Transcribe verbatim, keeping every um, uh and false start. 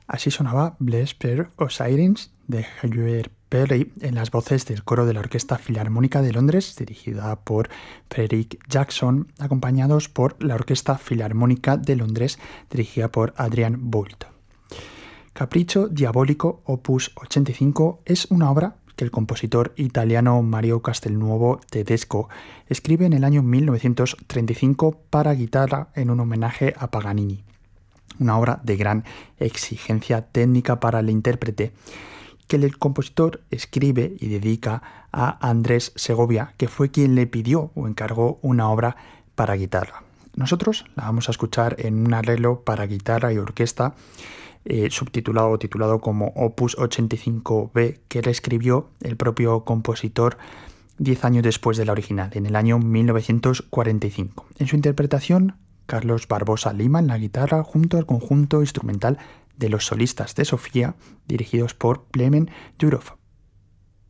Así sonaba Bless Per o Sirens de Halle Berry en las voces del coro de la Orquesta Filarmónica de Londres, dirigida por Frederick Jackson, acompañados por la Orquesta Filarmónica de Londres, dirigida por Adrian Boult. Capriccio Diabolico, opus ochenta y cinco, es una obra que el compositor italiano Mario Castelnuovo Tedesco escribe en el año mil novecientos treinta y cinco para guitarra en un homenaje a Paganini. Una obra de gran exigencia técnica para el intérprete, que el compositor escribe y dedica a Andrés Segovia, que fue quien le pidió o encargó una obra para guitarra. Nosotros la vamos a escuchar en un arreglo para guitarra y orquesta, eh, subtitulado o titulado como Opus ochenta y cinco B, que le escribió el propio compositor diez años después de la original, en el año mil novecientos cuarenta y cinco. En su interpretación, Carlos Barbosa Lima en la guitarra, junto al conjunto instrumental de los solistas de Sofía, dirigidos por Plemen Yurov.